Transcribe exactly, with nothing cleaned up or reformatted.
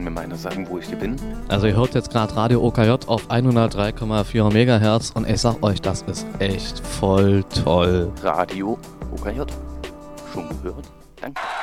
mir mal einer sagen, wo ich hier bin? Also ihr hört jetzt gerade Radio O K J auf hundertdrei Komma vier Megahertz und ich sag euch, das ist echt voll toll. Radio O K J. Schon gehört? Danke.